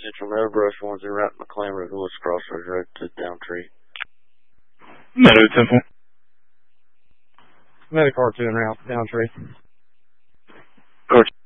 Central Meadowbrush 10 right McLean Road, Willis Crossroads Road to Downtree. Meadow Temple. Medicar 2 en route, Downtree. Car